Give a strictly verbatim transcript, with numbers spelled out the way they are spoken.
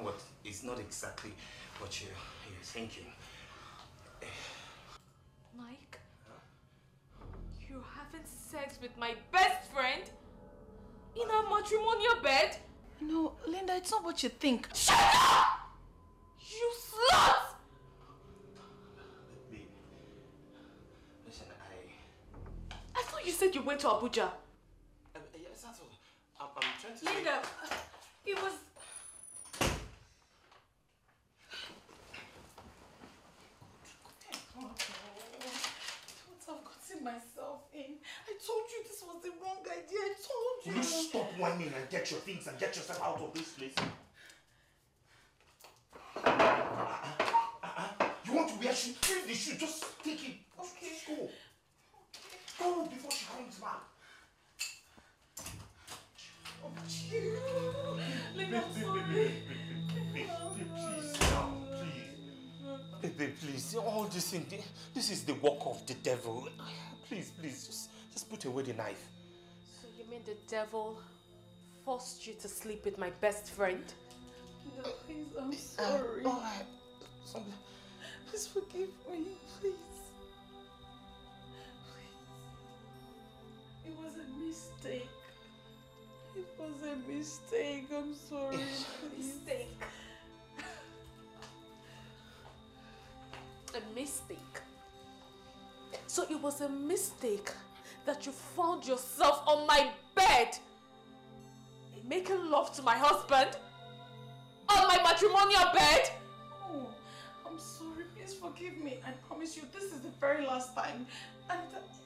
what? It's not exactly what you, you're thinking. Mike? Huh? You're having sex with my best friend? In a matrimonial bed? No, Linda, it's not what you think. Shut up! You slut! Babe, listen, I... I thought you said you went to Abuja. Uh, yes, that's all. I'm, I'm trying to Linda, say... it was... What I've gotten myself in. I told you this was the wrong idea. I told you. Will you stop whining and get your things and get yourself out of this place? Uh-uh. Uh-uh. You want to wear shoe? Leave the shoe. Just take it. Okay. Just go. Okay. Go before she comes back. Oh, you. Linda, I'm sorry. Please, now, please. Baby, please, all this thing, this is the work of the devil. Please, please, just, just put away the knife. So you mean the devil forced you to sleep with my best friend? No, please, I'm sorry. Um, alright. Something. Please forgive me, please. Please. It was a mistake. It was a mistake. I'm sorry. A mistake. A mistake. So it was a mistake that you found yourself on my bed, making love to my husband on my matrimonial bed. Oh, I'm sorry. Please forgive me. I promise you, this is the very last time. And